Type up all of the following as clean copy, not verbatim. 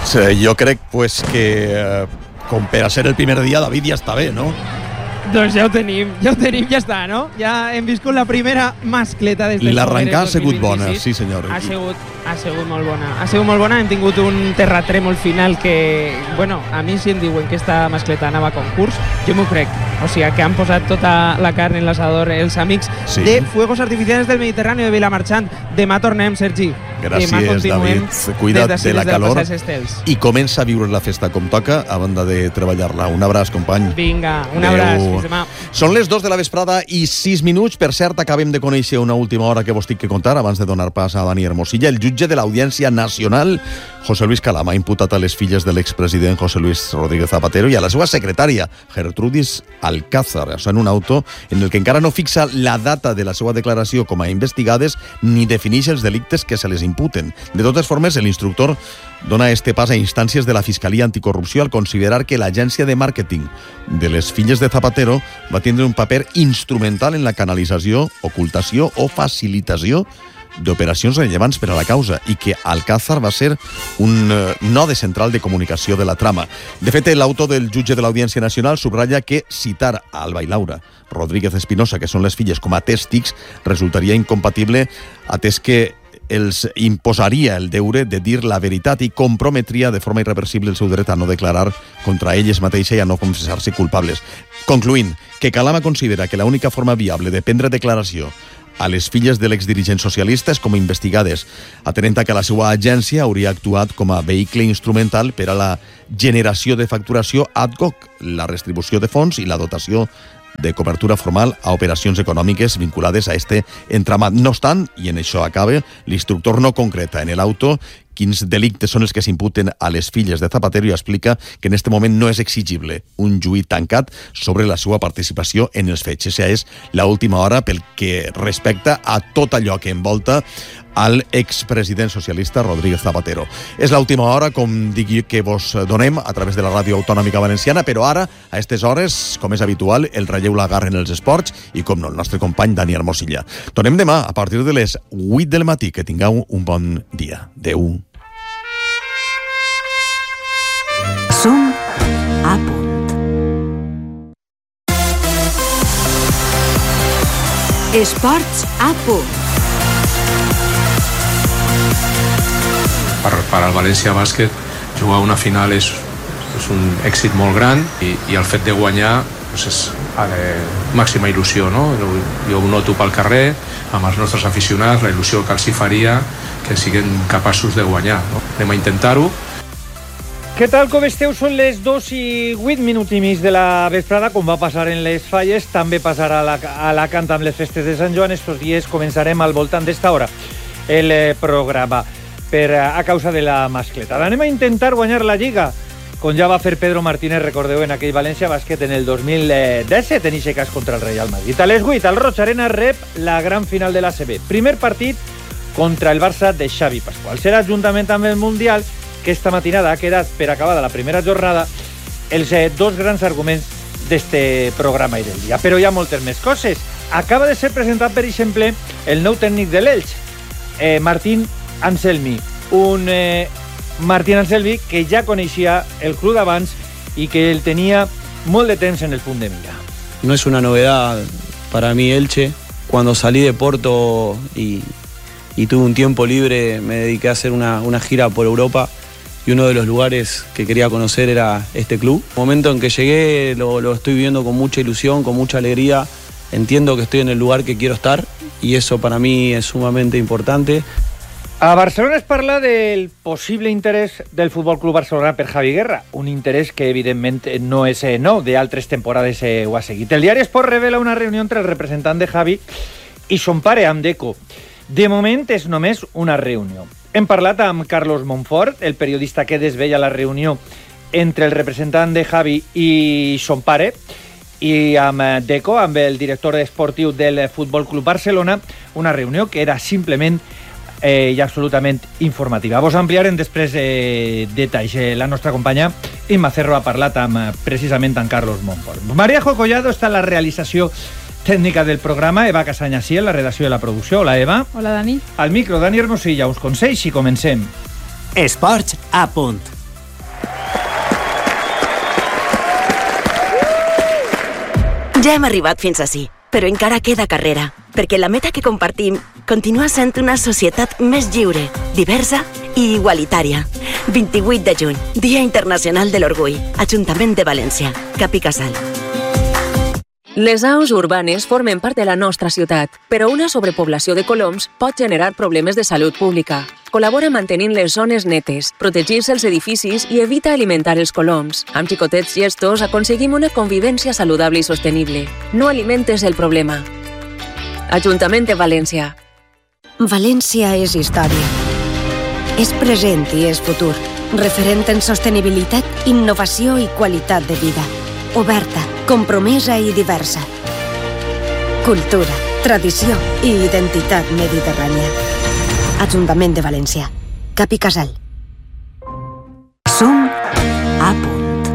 Jo crec pues, que com per a ser el primer dia, David, ja està bé, no? Doncs ja ho tenim, ja està, no? Ja hem viscut la primera mascleta des de l'arrencada ha sigut bona, sí senyor. Ha sigut molt bona. Ha sigut molt bona, hem tingut un terratrèmol final que, bueno, a mi si em diuen que esta mascleta anava a concurs, jo m'ho crec. O sigui, que han posat tota la carn en l'asador els amics de Fuegos Artificiales del Mediterrani de Vilamarxant. Demà tornem, Sergi. Gràcies, David. Cuida't de la calor i comença a viure la festa com toca a banda de treballar-la. Un abraç, company. Vinga, un abraç. Fins demà. Són les 2 de la vesprada i 6 minuts. Per cert, acabem de conèixer una última hora que vos tinc que contar abans de donar pas a Dani Hermosilla. El jutge de l'Audiència Nacional, José Luis Calama, ha imputat a les filles de l'expresident José Luis Rodríguez Zapatero i a la seva secretària, Gertrudis Alcázar, en un auto en el que encara no fixa la data de la seva declaració com a investigades ni defineix els delictes que se les imputen. De totes formes, l'instructor dona este pas a instàncies de la Fiscalia Anticorrupció al considerar que l'agència de màrqueting de les filles de Zapatero va tindre un paper instrumental en la canalització, ocultació o facilitació d'operacions rellevants per a la causa i que Alcázar va ser un node central de comunicació de la trama. De fet, l'autor del jutge de l'Audiència Nacional subratlla que citar a Alba i Laura Rodríguez Espinosa, que són les filles, com a tèstics, resultaria incompatible atès que els imposaria el deure de dir la veritat i comprometria de forma irreversible el seu dret a no declarar contra elles mateixes i a no confessar-se culpables. Concluint, que Calama considera que l'única forma viable de prendre declaració a les filles de l'exdirigent socialista és com a investigades, atenent a que la seva agència hauria actuat com a vehicle instrumental per a la generació de facturació ad hoc, la restribució de fons i la dotació de cobertura formal a operacions econòmiques vinculades a este entramat. No obstant, i en això acaba, l'instructor no concreta en l'auto quins delictes són els que s'imputen a les filles de Zapatero i explica que en aquest moment no és exigible un juït tancat sobre la seva participació en els fets. Aquesta és l'última hora pel que respecta a tot allò que envolta al expresident socialista Rodríguez Zapatero. És l'última hora, com dic, que vos donem a través de la Ràdio Autonòmica Valenciana, però ara, a aquestes hores, com és habitual, el relleu l'agarren els esports i, com no, el nostre company Dani Hermosilla. Tornem demà a partir de les 8 del matí. Que tingueu un bon dia. Adéu. Som a punt. Esports a punt. Per al València Bàsquet jugar una final és un èxit molt gran i el fet de guanyar és màxima il·lusió, no? Jo ho noto pel carrer amb els nostres aficionats, la il·lusió que els hi faria que siguin capaços de guanyar, no? Anem a intentar-ho. Què tal, com esteu? Són les 2 i 8 minuts i mig de la vesprada, com va passar en les Falles, també passarà a la Canta amb les festes de Sant Joan. Estos dies començarem al voltant d'esta hora el programa a causa de la mascleta. Anem a intentar guanyar la Lliga, com ja va fer Pedro Martínez, recordeu, en aquell València Bàsquet en el 2017, en aquest cas contra el Real Madrid. A les 8, el Roig Arena rep la gran final de l'ACB. Primer partit contra el Barça de Xavi Pascual. Serà juntament amb el Mundial, que esta matinada ha quedat per acabada la primera jornada, els dos grans arguments d'este programa i del dia. Però hi ha moltes més coses. Acaba de ser presentat, per exemple, el nou tècnic de l'Elx, Martín Anselmi. Un Martín Anselmi que ja coneixia el club d'abans y que él tenía molt de temps en el punt de mira. No es una novedad para mí Elche. Cuando salí de Porto y tuve un tiempo libre, me dediqué a hacer una gira por Europa y uno de los lugares que quería conocer era este club. El momento en que llegué lo estoy viviendo con mucha ilusión, con mucha alegría. Entiendo que estoy en el lugar que quiero estar y eso para mí es sumamente importante. A Barcelona es parla del possible interès del Futbol Club Barcelona per Javi Guerra, un interès que evidentment no és nou, d'altres temporades ho ha seguit. El diari Esport revela una reunió entre el representant de Javi i son pare, amb Deco. De moment és només una reunió. Hem parlat amb Carlos Montfort, el periodista que desveia la reunió entre el representant de Javi i son pare, i amb Deco, amb el director esportiu del Futbol Club Barcelona, una reunió que era simplement i absolutament informativa. Vos ampliarem després detalls. La nostra companya Imma Cerro ha parlat precisament amb Carlos Montfort. María Jo Collado està en la realització tècnica del programa, Eva Casaña sí, en la redacció de la producció. Hola, Eva. Hola, Dani. Al micro, Dani Hermosilla, uns consells i comencem. Esports a punt. Ja hem arribat fins ací, però encara queda carrera, perquè la meta que compartim continua sent una societat més lliure, diversa i igualitària. 28 de juny, Dia Internacional de l'Orgull, Ajuntament de València, Cap i Casal. Les aus urbanes formen part de la nostra ciutat, però una sobrepoblació de coloms pot generar problemes de salut pública. Col·labora mantenint les zones netes, protegir-se els edificis i evita alimentar els coloms. Amb xicotets gestos aconseguim una convivència saludable i sostenible. No alimentes el problema. Ajuntament de València. València és història. És present i és futur. Referent en sostenibilitat, innovació i qualitat de vida. Oberta, compromesa i diversa. Cultura, tradició i identitat mediterrània. Ajuntament de València. Cap i Casal. Som a punt.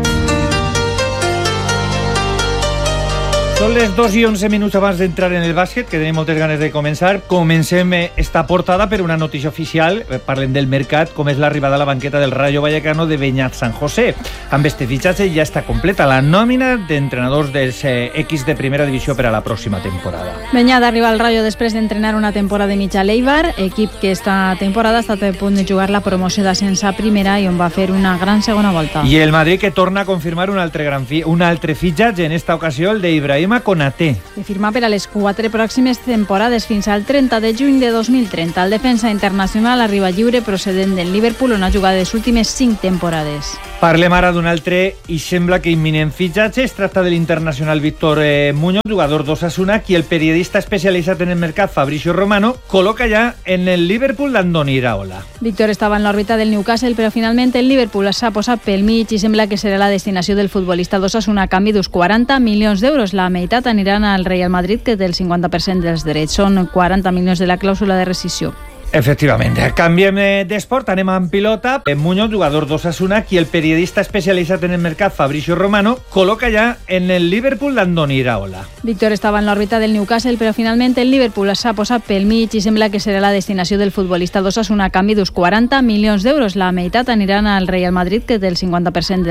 Són les 2 i 11 minuts abans d'entrar en el bàsquet, que tenim moltes ganes de començar. Comencem esta portada per una notícia oficial. Parlem del mercat, com és l'arribada a la banqueta del Rayo Vallecano de Beñat San José. Amb este fitxatge ja està completa la nòmina d'entrenadors dels equips de primera divisió per a la pròxima temporada. Beñat arriba al Rayo després d'entrenar una temporada i mitja a l'Eibar, equip que esta temporada ha estat a punt de jugar la promoció d'ascens a primera i on va fer una gran segona volta. I el Madrid, que torna a confirmar un altre fitxatge, en esta ocasió el d'Ibrahima Konaté. De firmar per a les 4 pròximes temporades fins al 30 de juny de 2030. El defensa internacional arriba lliure procedent del Liverpool, on ha jugat les últimes 5 temporades. Parlem ara d'un altre i sembla que imminent fitxatge. Es tracta de l'internacional Víctor Muñoz, jugador d'Osasuna, qui el periodista especialitzat en el mercat Fabricio Romano col·loca ja en el Liverpool d'Andoni Iraola. Víctor estava en l'òrbita del Newcastle, però finalment el Liverpool s'ha posat pel mig i sembla que serà la destinació del futbolista d'Osasuna a canvi d'uns 40 milions d'euros. La meitat aniran al Real Madrid, que té el 50% dels drets. Són 40 milions de la clàusula de rescissió. Efectivament. Canviem d'esport, anem amb pilota. Muñoz, jugador d'Osasuna, qui el periodista especialitzat en el mercat Fabricio Romano col·loca ja en el Liverpool d'Andoni Iraola. Víctor estava en l'òrbita del Newcastle, però finalment el Liverpool s'ha posat pel mig i sembla que serà la destinació del futbolista d'Osasuna a canvi d'uns 40 milions d'euros. La meitat aniran al Real Madrid, que té el 50%